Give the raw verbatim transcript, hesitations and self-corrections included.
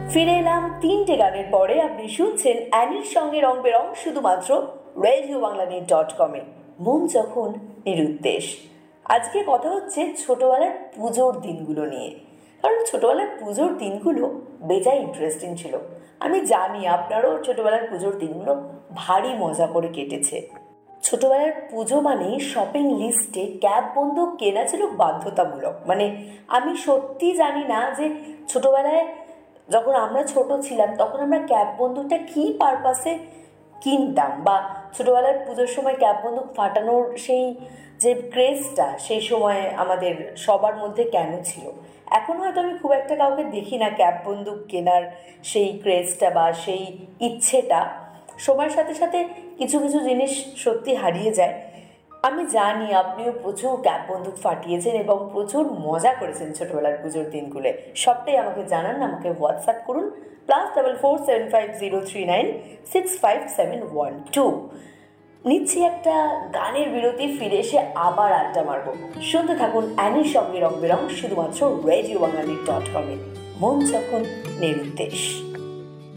ফিরে এলাম তিনটে গানের পরে। আপনি শুনছেন অ্যানির সঙ্গে রং বেরং শুধুমাত্র রেডিও বাংলা নেট ডট কমে। মন যখন নিরুদ্দেশ। আজকে কথা হচ্ছে ছোটবেলার পুজোর দিনগুলো নিয়ে, কারণ ছোটবেলার পুজোর দিনগুলো বেজায় ইন্টারেস্টিং ছিল। আমি জানি আপনারও ছোটবেলার পুজোর দিনগুলো ভারী মজা করে কেটেছে। ছোটবেলার পুজো মানে শপিং লিস্টে ক্যাব বন্দুক কেনা ছিল বাধ্যতামূলক। মানে আমি সত্যি জানি না যে ছোটবেলায় যখন আমরা ছোট ছিলাম তখন আমরা ক্যাব বন্দুকটা কী পারপাসে কিনতাম, বা ছোটবেলার পুজোর সময় ক্যাব বন্দুক ফাটানোর সেই যে ক্রেজটা সেই সময় আমাদের সবার মধ্যে কেন ছিল। এখন হয়তো আমি খুব একটা কাউকে দেখি না ক্যাব বন্দুক কেনার সেই ক্রেজটা বা সেই ইচ্ছেটা। সময়ের সাথে সাথে কিছু কিছু জিনিস সত্যি হারিয়ে যায়। আমি জানি আপনিও প্রচুর ক্যাব বন্দুক ফাটিয়েছেন এবং প্রচুর মজা করেছেন ছোটবেলার পুজোর দিনগুলো। সবটাই আমাকে জানান, আমাকে হোয়াটসঅ্যাপ করুন plus double four seven five zero three nine six five seven one two. নিচ্ছি একটা গানের বিরতি, ফিরে এসে আবার আড্ডা মারবো। শুনতে থাকুন অ্যানির সঙ্গে রং বেরং শুধুমাত্র রেডিও বাংলা ডট কমে। মন যখন নিরুদ্দেশ।